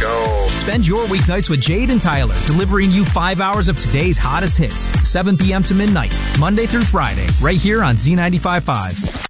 go. Spend your weeknights with Jade and Tyler, delivering you 5 hours of today's hottest hits, 7 p.m. to midnight, Monday through Friday, right here on Z95.5.